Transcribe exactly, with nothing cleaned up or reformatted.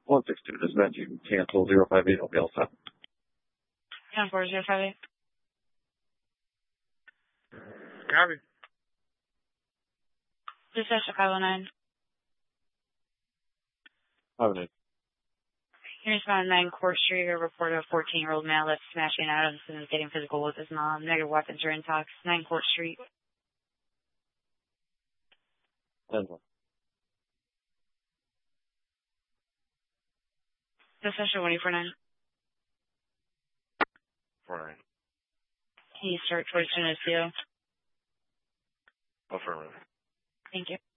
one six two, dispatch, you can cancel zero five eight, I'll be all set. ten four zero five eight. Copy. Dispatch to five oh nine. five oh nine. Here's found nine Court Street, a report of a fourteen-year-old male that's smashing items and is getting physical with his mom. Negative weapons are in talks. nine Court Street. ten one. Dispatch to one eight four nine. four nine. Can you start towards Geneseo? Affirmative. Thank you.